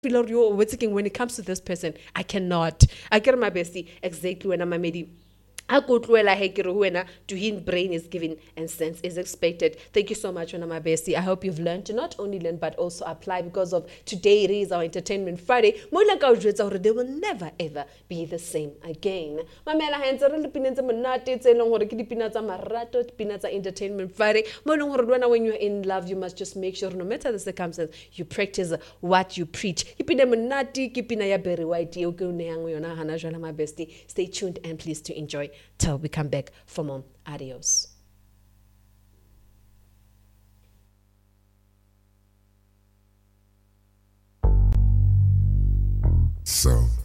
feel when it comes to this person, I cannot. I get my bestie exactly when I'm a medi. A go tloela he ke re ho wena to him brain is given and sense is expected. Thank you so much, Wena my bestie. I hope you've learned to not only learn but also apply, because of today it is our Entertainment Friday. Mo ile ka o jwetsa hore they will never ever be the same again. Mamela ha ntse re le pineng tse monate tse leng hore ke dipina tsa marato, dipina tsa Entertainment Friday. Mo leng hore wena when you're in love, you must just make sure no matter the circumstance, you practice what you preach. Ipine monate ke pina ya Barry White eo ke o nehang yona hana jwale my bestie. Stay tuned and please to enjoy till we come back for more. Adios. So